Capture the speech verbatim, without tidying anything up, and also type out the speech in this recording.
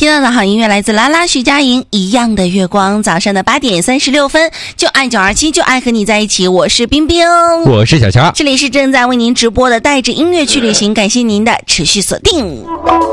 听到的好音乐来自拉拉徐佳莹，一样的月光。早上的八点三十六分，就爱九二七，就爱和你在一起。我是冰冰， 我是小乔， 这里是正在为您直播的带着音乐去旅行，感谢您的持续锁定。